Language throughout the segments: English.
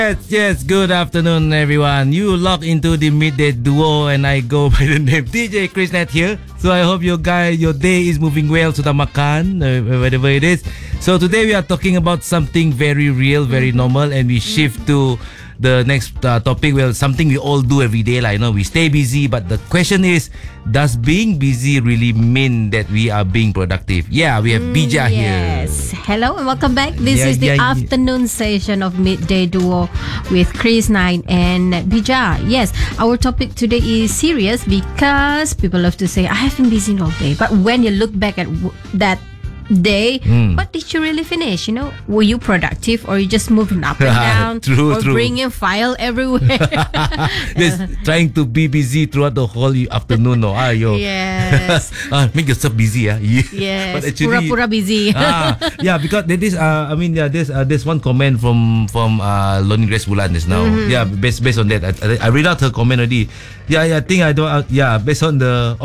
Yes, good afternoon, everyone. You log into the Midday Duo, and I go by the name DJ Krisnet here. So I hope your day is moving well. Sudah makan, whatever it is. So today we are talking about something very real, very normal, and we shift to the next topic. Well, something we all do every day, like, we stay busy. But the question is, does being busy really mean that we are being productive? Yeah, we have Bija here. Yes. Hello and welcome back. This is the afternoon session of Midday Duo with Chris9 and Bija. Yes, our topic today is serious because people love to say, I have been busy all day. But when you look back at that day, what did you really finish? Were you productive, or you just moving up and down, true. bringing file everywhere? Just trying to be busy throughout the whole afternoon. Yes. Make yourself busy. Yes. But actually, pura busy. Because there is there's one comment from Loni Grace Bulan just now. Yeah, based on that, I read out her comment already. I think I don't. Based on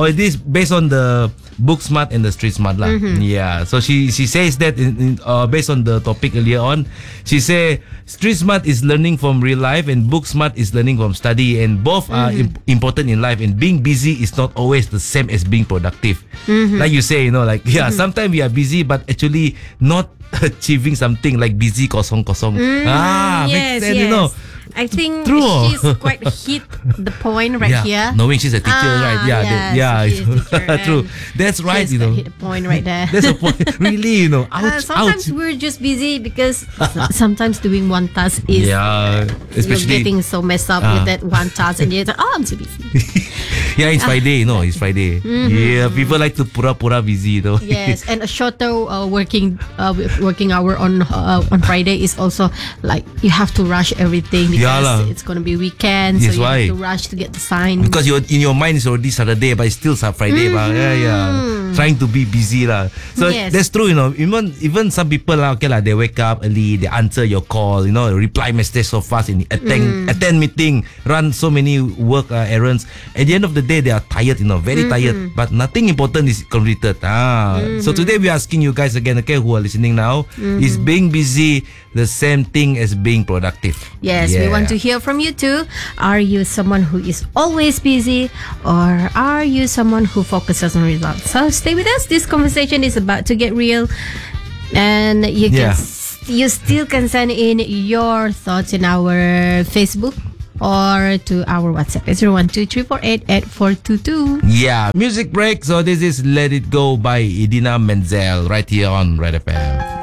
the book smart and the street smart lah. Yeah, so she says that based on the topic earlier on, she say street smart is learning from real life and book smart is learning from study, and both are important in life. And being busy is not always the same as being productive. Like you say, sometimes we are busy but actually not achieving something, like busy kosong-kosong. Yes, makes sense, I think True. she's quite hit the point here. Knowing she's a teacher, right? She's a teacher, true. That's right, hit the point right there. That's the point. Really, sometimes we're just busy because sometimes doing one task is especially you're getting so messed up with that one task, and you're like, I'm so busy. It's Friday, it's Friday. Yeah, people like to pura-pura busy, Yes, and a shorter working hour on Friday is also like you have to rush everything because it's gonna be weekend, so you have to rush to get the sign. Because in your mind it's already Saturday, but it's still Friday, trying to be busy lah. So that's true, Even some people they wake up early, they answer your call, reply message so fast, and attend meeting, run so many work errands. At the end of the day, they are tired, very tired. But nothing important is completed. So today we are asking you guys again, who are listening now, is being busy the same thing as being productive? Yes, we want to hear from you too. Are you someone who is always busy, or are you someone who focuses on results? So stay with us. This conversation is about to get real, and you still can send in your thoughts in our Facebook or to our WhatsApp. It's 012-348-8422. Yeah, music break. So this is Let It Go by Idina Menzel right here on Red FM.